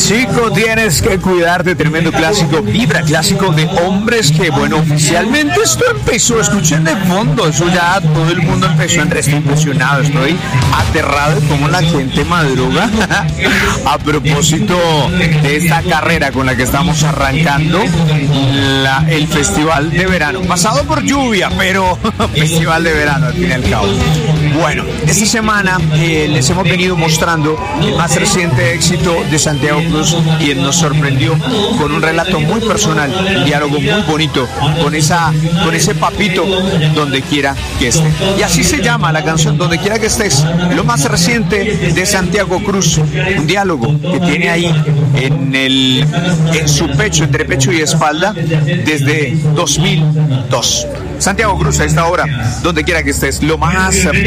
Chico, tienes que cuidarte, tremendo clásico, vibra clásico de hombres que, bueno, oficialmente esto empezó, escuchen de fondo, eso ya todo el mundo empezó, estoy impresionado, estoy aterrado de cómo la gente madruga a propósito de esta carrera con la que estamos arrancando el festival de verano, pasado por lluvia, pero festival de verano al fin y al cabo. Bueno, esta semana les hemos venido mostrando el más reciente éxito de Santiago Cruz, quien nos sorprendió con un relato muy personal, un diálogo muy bonito con ese papito, donde quiera que esté. Y así se llama la canción, Donde quiera que estés, lo más reciente de Santiago Cruz, un diálogo que tiene ahí en su pecho, entre pecho y espalda, desde 2002. Santiago Cruz a esta hora, Donde quiera que estés, lo más